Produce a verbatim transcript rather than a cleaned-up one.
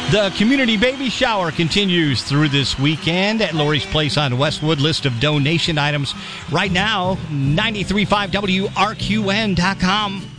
The community baby shower continues through this weekend at Lori's Place on Westwood. List of donation items right now, nine three five W R Q N dot com.